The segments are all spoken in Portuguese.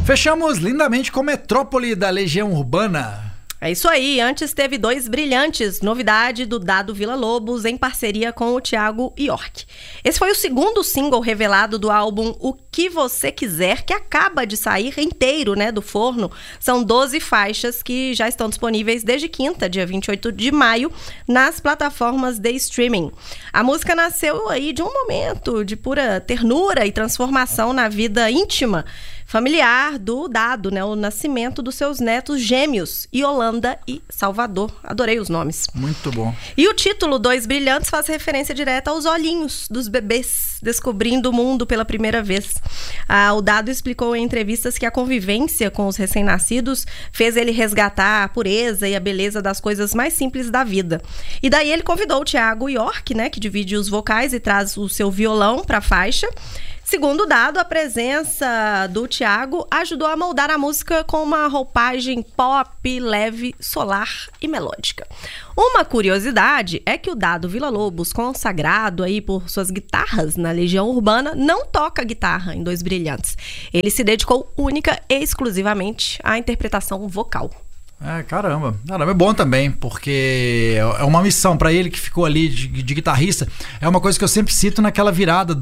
Fechamos lindamente com Metrópole da Legião Urbana. É isso aí, antes teve Dois Brilhantes, novidade do Dado Villa-Lobos em parceria com o Thiago York. Esse foi o segundo single revelado do álbum O Que Você Quiser, que acaba de sair inteiro, do forno. São 12 faixas que já estão disponíveis desde quinta, dia 28 de maio, nas plataformas de streaming. A música nasceu aí de um momento de pura ternura e transformação na vida íntima familiar do Dado, o nascimento dos seus netos gêmeos, Yolanda e Salvador. Adorei os nomes. Muito bom. E o título Dois Brilhantes faz referência direta aos olhinhos dos bebês descobrindo o mundo pela primeira vez. O Dado explicou em entrevistas que a convivência com os recém-nascidos fez ele resgatar a pureza e a beleza das coisas mais simples da vida. E daí ele convidou o Thiago York, que divide os vocais e traz o seu violão para a faixa. Segundo o Dado, a presença do Thiago ajudou a moldar a música com uma roupagem pop, leve, solar e melódica. Uma curiosidade é que o Dado Villa-Lobos, consagrado aí por suas guitarras na Legião Urbana, não toca guitarra em Dois Brilhantes. Ele se dedicou única e exclusivamente à interpretação vocal. Caramba, é bom também, porque é uma missão pra ele que ficou ali de guitarrista. É uma coisa que eu sempre cito naquela virada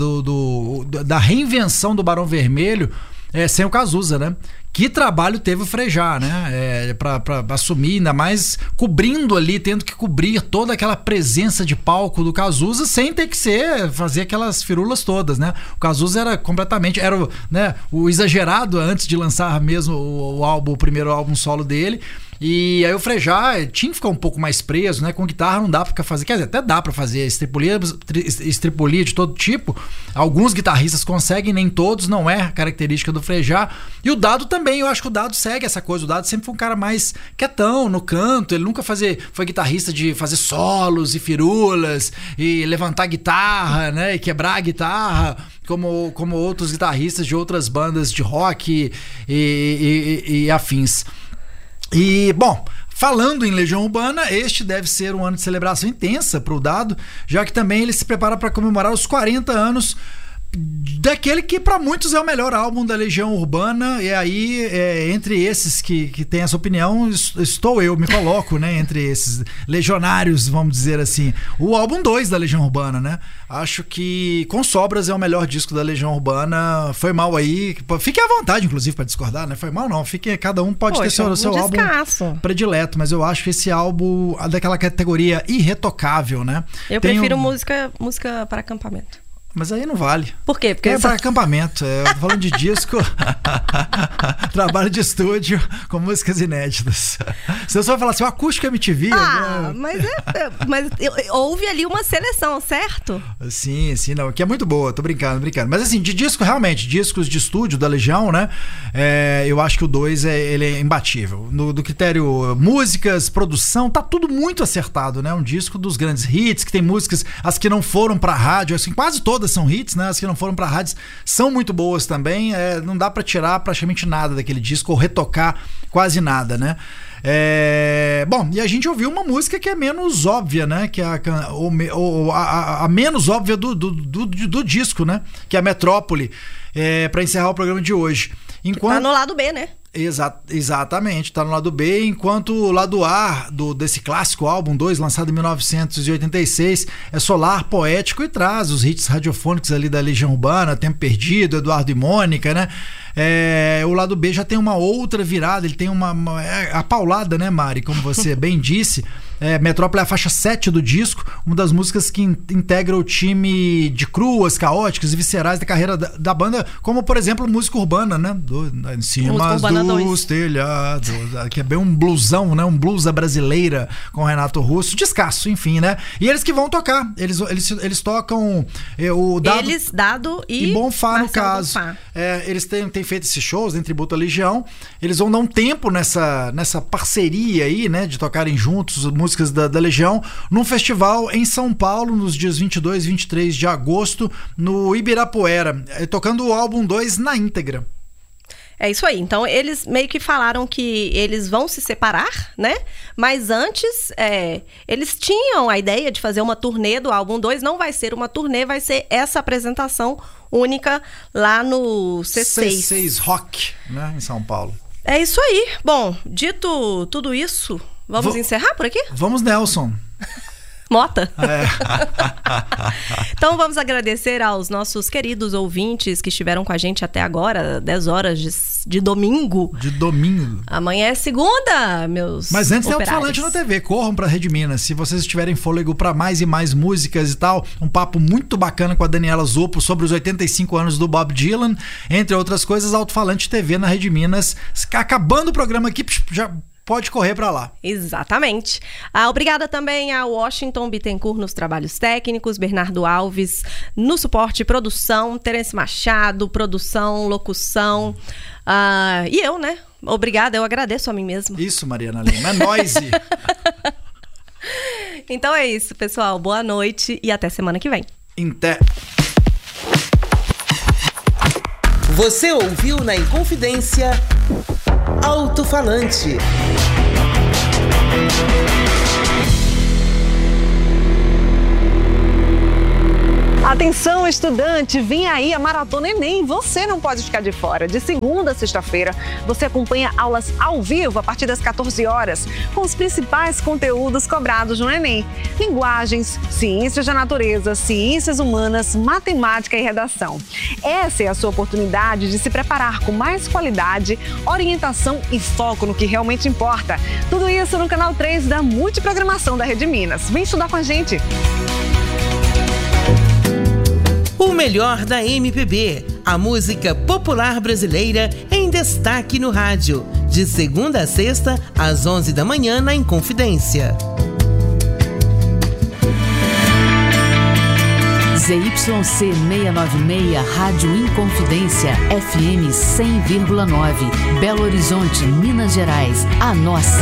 da reinvenção do Barão Vermelho, sem o Cazuza, Que trabalho teve o Frejá, pra assumir, ainda mais cobrindo ali, tendo que cobrir toda aquela presença de palco do Cazuza sem ter que fazer aquelas firulas todas, O Cazuza era completamente, o exagerado antes de lançar mesmo o primeiro álbum solo dele. E aí o Frejá tinha que ficar um pouco mais preso, Com guitarra não dá pra fazer, quer dizer, até dá pra fazer estripulia de todo tipo. Alguns guitarristas conseguem, nem todos, não é característica do Frejá. E o Dado também, eu acho que o Dado segue essa coisa. O Dado sempre foi um cara mais quietão, no canto. Ele nunca foi guitarrista de fazer solos e firulas e levantar guitarra, e quebrar a guitarra, como outros guitarristas de outras bandas de rock e afins. E, bom, falando em Legião Urbana, este deve ser um ano de celebração intensa para o Dado, já que também ele se prepara para comemorar os 40 anos daquele que para muitos é o melhor álbum da Legião Urbana. E aí, entre esses que tem essa opinião, me coloco, entre esses legionários, vamos dizer assim. O álbum 2 da Legião Urbana, Acho que Com Sobras é o melhor disco da Legião Urbana. Foi mal aí, fique à vontade inclusive para discordar, Foi mal não, cada um pode ter seu álbum predileto, mas eu acho que esse álbum é daquela categoria irretocável, Eu prefiro música para acampamento. Mas aí não vale. Por quê? Porque para acampamento. Eu tô falando de disco, trabalho de estúdio com músicas inéditas. Se eu só falar assim, o acústico MTV... mas houve ali uma seleção, certo? Sim, não, que é muito boa, tô brincando. Mas assim, de disco, realmente, discos de estúdio da Legião, eu acho que o 2 ele é imbatível. Do critério músicas, produção, tá tudo muito acertado, Um disco dos grandes hits, que tem músicas, as que não foram pra rádio, assim, quase todas são hits, as que não foram pra rádios são muito boas também. Não dá pra tirar praticamente nada daquele disco ou retocar quase nada, Bom, e a gente ouviu uma música que é menos óbvia, que é a menos óbvia do disco, Que é a Metrópole, pra encerrar o programa de hoje. Tá no lado B, Exatamente, tá no lado B, enquanto o lado A desse clássico álbum 2, lançado em 1986, é solar, poético e traz os hits radiofônicos ali da Legião Urbana, Tempo Perdido, Eduardo e Mônica, O lado B já tem uma outra virada, ele tem a paulada, Mari, como você bem disse. Metrópole é a faixa 7 do disco, uma das músicas que integra o time de cruas, caóticas e viscerais da carreira da banda, como por exemplo música urbana, Em cima dos telhados, que é bem um blusão, um blusa brasileira com Renato Russo, descasso, enfim, E eles que vão tocar, eles tocam o Dado, Dado e Bonfá, no caso. Eles têm feito esses shows em tributo à Legião, eles vão dar um tempo nessa parceria aí, de tocarem juntos músicas da Legião, num festival em São Paulo, nos dias 22 e 23 de agosto, no Ibirapuera, tocando o álbum 2 na íntegra. É isso aí. Então, eles meio que falaram que eles vão se separar, Mas antes, eles tinham a ideia de fazer uma turnê do álbum 2. Não vai ser uma turnê, vai ser essa apresentação única lá no C6. C6 Rock, né, em São Paulo. É isso aí. Bom, dito tudo isso, vamos encerrar por aqui? Vamos, Nelson. Mota? Então vamos agradecer aos nossos queridos ouvintes que estiveram com a gente até agora, 10 horas de domingo. De domingo. Amanhã é segunda, meus Mas antes tem operários. Alto-Falante na TV, corram pra Rede Minas. Se vocês tiverem fôlego pra mais e mais músicas e tal, um papo muito bacana com a Daniela Zoppo sobre os 85 anos do Bob Dylan, entre outras coisas, Alto-Falante TV na Rede Minas. Acabando o programa aqui, já pode correr para lá. Exatamente. Obrigada também a Washington Bittencourt nos trabalhos técnicos, Bernardo Alves no suporte e produção, Terence Machado, produção, locução, e eu, né? Obrigada, eu agradeço a mim mesma. Isso, Mariana Lima, é nóis. Então é isso, pessoal. Boa noite e até semana que vem. Até. Você ouviu na Inconfidência Alto-Falante. Atenção, estudante, vem aí a Maratona Enem, você não pode ficar de fora. De segunda a sexta-feira, você acompanha aulas ao vivo a partir das 14 horas, com os principais conteúdos cobrados no Enem. Linguagens, ciências da natureza, ciências humanas, matemática e redação. Essa é a sua oportunidade de se preparar com mais qualidade, orientação e foco no que realmente importa. Tudo isso no canal 3 da Multiprogramação da Rede Minas. Vem estudar com a gente! O melhor da MPB, a música popular brasileira em destaque no rádio. De segunda a sexta, às 11 da manhã, na Inconfidência. ZYC 696, Rádio Inconfidência, FM 100,9, Belo Horizonte, Minas Gerais. A nossa